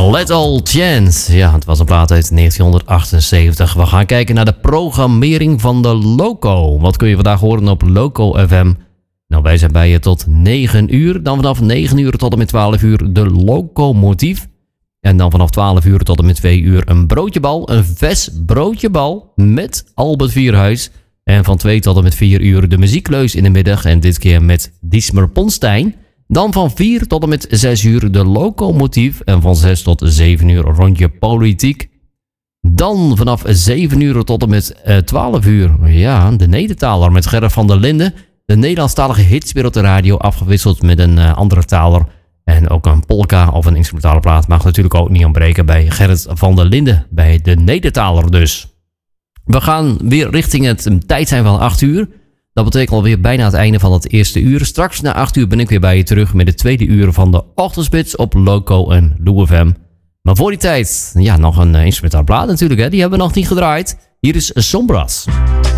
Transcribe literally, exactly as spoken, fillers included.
Little Chance. Ja, het was een plaat uit negentien achtenzeventig. We gaan kijken naar de programmering van de Loco. Wat kun je vandaag horen op Loco F M? Nou, wij zijn bij je tot negen uur. Dan vanaf negen uur tot en met twaalf uur de Locomotief. En dan vanaf twaalf uur tot en met twee uur een broodjebal. Een vers broodjebal met Albert Vierhuis. En van twee tot en met vier uur de muziekleus in de middag. En dit keer met Diesmer Ponstein. Dan van vier tot en met zes uur de Locomotief. En van zes tot zeven uur rondje politiek. Dan vanaf zeven uur tot en met uh, twaalf uur. Ja, de Nedertaler met Gerrit van der Linden. De Nederlandstalige hits weer op de radio. Afgewisseld met een uh, andere taler. En ook een polka of een instrumentale plaat mag natuurlijk ook niet ontbreken bij Gerrit van der Linden. Bij de Nedertaler dus. We gaan weer richting het tijd zijn van acht uur. Dat betekent alweer bijna het einde van het eerste uur. Straks na acht uur ben ik weer bij je terug met de tweede uur van de Ochtendspits op Loco en Lou F M. Maar voor die tijd, ja, nog een instrumentale plaat natuurlijk, hè. Die hebben we nog niet gedraaid. Hier is Sombras.